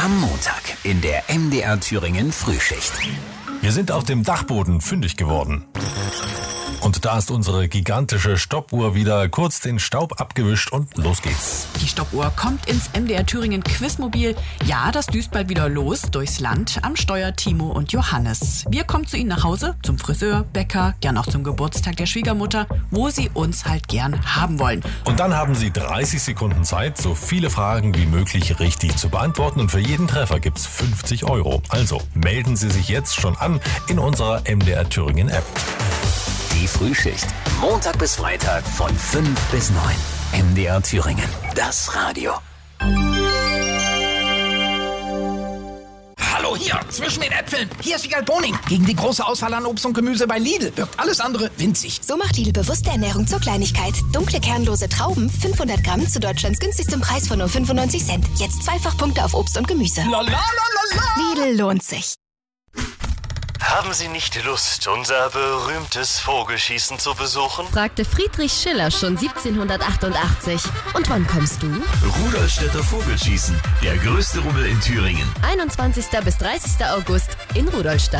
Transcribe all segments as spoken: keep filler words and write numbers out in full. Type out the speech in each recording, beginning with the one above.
Am Montag in der M D R Thüringen Frühschicht. Wir sind auf dem Dachboden fündig geworden. Und da ist unsere gigantische Stoppuhr wieder kurz den Staub abgewischt und los geht's. Die Stoppuhr kommt ins M D R Thüringen Quizmobil. Ja, das düst bald wieder los durchs Land. Am Steuer Timo und Johannes. Wir kommen zu Ihnen nach Hause, zum Friseur, Bäcker, gern auch zum Geburtstag der Schwiegermutter, wo Sie uns halt gern haben wollen. Und dann haben Sie dreißig Sekunden Zeit, so viele Fragen wie möglich richtig zu beantworten. Und für jeden Treffer gibt's fünfzig Euro. Also melden Sie sich jetzt schon an in unserer M D R Thüringen App. Die Frühschicht. Montag bis Freitag von fünf bis neun. M D R Thüringen. Das Radio. Hallo hier, zwischen den Äpfeln. Hier ist Wiegald Boning. Gegen die große Auswahl an Obst und Gemüse bei Lidl wirkt alles andere winzig. So macht Lidl bewusste Ernährung zur Kleinigkeit. Dunkle kernlose Trauben, fünfhundert Gramm zu Deutschlands günstigstem Preis von nur fünfundneunzig Cent. Jetzt zweifach Punkte auf Obst und Gemüse. La, la, la, la, la. Lidl lohnt sich. Haben Sie nicht Lust, unser berühmtes Vogelschießen zu besuchen? Fragte Friedrich Schiller schon siebzehnhundertachtundachtzig. Und wann kommst du? Rudolstädter Vogelschießen, der größte Rummel in Thüringen. einundzwanzigsten bis dreißigsten August in Rudolstadt.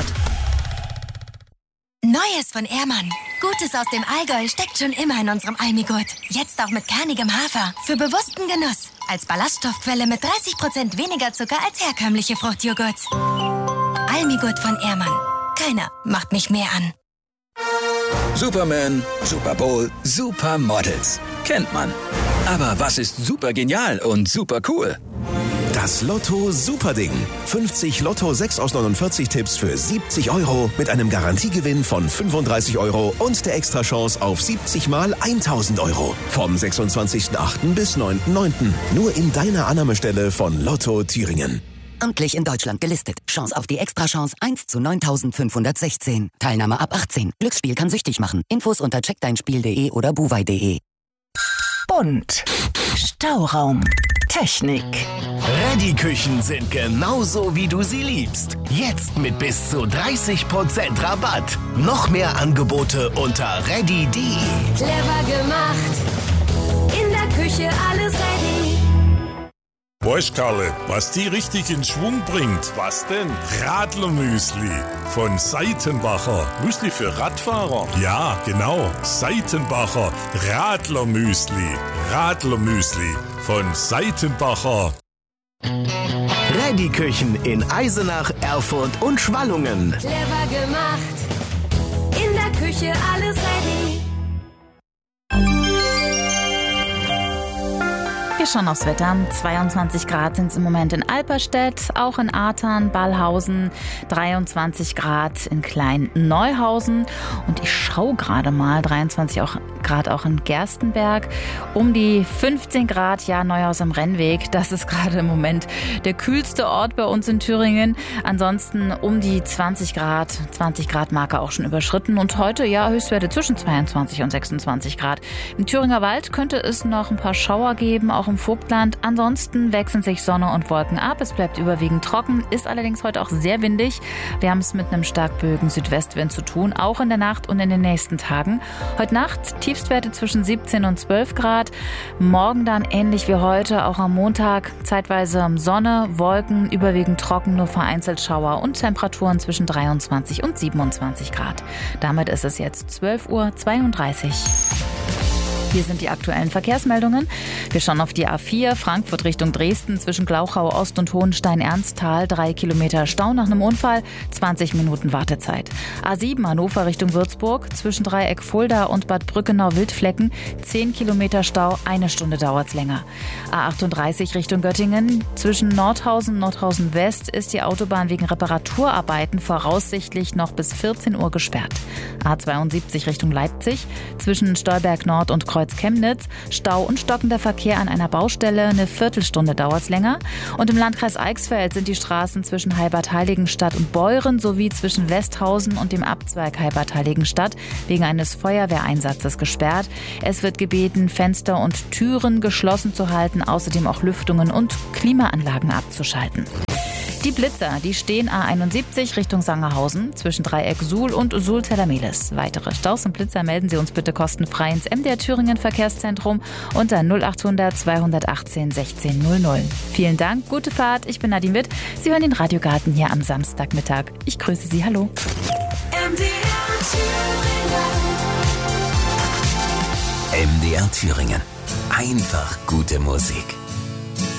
Neues von Ehrmann. Gutes aus dem Allgäu steckt schon immer in unserem Almigurt. Jetzt auch mit kernigem Hafer. Für bewussten Genuss. Als Ballaststoffquelle mit dreißig Prozent weniger Zucker als herkömmliche Fruchtjoghurt. Almigurt von Ehrmann. Keiner macht mich mehr an. Superman, Super Bowl, Supermodels. Kennt man. Aber was ist super genial und super cool? Das Lotto Superding. fünfzig Lotto sechs aus neunundvierzig Tipps für siebzig Euro mit einem Garantiegewinn von fünfunddreißig Euro und der Extrachance auf siebzig mal tausend Euro. Vom sechsundzwanzigsten achten bis neunten neunten Nur in deiner Annahmestelle von Lotto Thüringen. Amtlich in Deutschland gelistet. Chance auf die Extrachance eins zu neuntausendfünfhundertsechzehn. Teilnahme ab achtzehn. Glücksspiel kann süchtig machen. Infos unter check dein spiel punkt de oder buwei punkt de. Bunt. Stauraum. Technik. Reddy-Küchen sind genauso, wie du sie liebst. Jetzt mit bis zu dreißig Prozent Rabatt. Noch mehr Angebote unter reddy punkt de. Clever gemacht. In der Küche alles ready. Weißt Karle, was die richtig in Schwung bringt? Was denn? Radlermüsli von Seitenbacher. Müsli für Radfahrer? Ja, genau. Seitenbacher Radlermüsli. Radlermüsli von Seitenbacher. Reddy-Küchen in Eisenach, Erfurt und Schwallungen. Clever gemacht. In der Küche alles ready. Wir schauen aufs Wetter. zweiundzwanzig Grad sind es im Moment in Alperstedt, auch in Ahrtal, Ballhausen, dreiundzwanzig Grad in Klein-Neuhausen und ich schaue gerade mal, dreiundzwanzig Grad auch in Gerstenberg, um die fünfzehn Grad, ja, Neuhaus am Rennweg, das ist gerade im Moment der kühlste Ort bei uns in Thüringen. Ansonsten um die zwanzig Grad, zwanzig Grad Marke auch schon überschritten und heute, ja, Höchstwerte zwischen zweiundzwanzig und sechsundzwanzig Grad. Im Thüringer Wald könnte es noch ein paar Schauer geben, auch im Vogtland. Ansonsten wechseln sich Sonne und Wolken ab. Es bleibt überwiegend trocken, ist allerdings heute auch sehr windig. Wir haben es mit einem stark böigen Südwestwind zu tun, auch in der Nacht und in den nächsten Tagen. Heute Nacht Tiefstwerte zwischen siebzehn und zwölf Grad. Morgen dann ähnlich wie heute, auch am Montag, zeitweise Sonne, Wolken, überwiegend trocken, nur vereinzelt Schauer und Temperaturen zwischen dreiundzwanzig und siebenundzwanzig Grad. Damit ist es jetzt zwölf Uhr zweiunddreißig. Hier sind die aktuellen Verkehrsmeldungen. Wir schauen auf die A vier, Frankfurt Richtung Dresden, zwischen Glauchau Ost und Hohenstein-Ernsthal. Drei Kilometer Stau nach einem Unfall, zwanzig Minuten Wartezeit. A sieben, Hannover Richtung Würzburg, zwischen Dreieck Fulda und Bad Brückenau-Wildflecken. Zehn Kilometer Stau, eine Stunde dauert's länger. A achtunddreißig Richtung Göttingen, zwischen Nordhausen und Nordhausen West ist die Autobahn wegen Reparaturarbeiten voraussichtlich noch bis vierzehn Uhr gesperrt. A zweiundsiebzig Richtung Leipzig, zwischen Stolberg Nord und Kreuz Chemnitz, Stau und stockender Verkehr an einer Baustelle, eine Viertelstunde dauert's länger. Und im Landkreis Eichsfeld sind die Straßen zwischen Heibad-Heiligenstadt und Beuren sowie zwischen Westhausen und dem Abzweig Heibad-Heiligenstadt wegen eines Feuerwehreinsatzes gesperrt. Es wird gebeten, Fenster und Türen geschlossen zu halten, außerdem auch Lüftungen und Klimaanlagen abzuschalten. Die Blitzer, die stehen A einundsiebzig Richtung Sangerhausen zwischen Dreieck Suhl und Suhl-Tellermelis. Weitere Staus und Blitzer melden Sie uns bitte kostenfrei ins M D R Thüringen Verkehrszentrum unter null achthundert zweihundertachtzehn sechzehn null null. Vielen Dank, gute Fahrt. Ich bin Nadine Witt. Sie hören den Radiogarten hier am Samstagmittag. Ich grüße Sie. Hallo. M D R Thüringen. M D R Thüringen. Einfach gute Musik.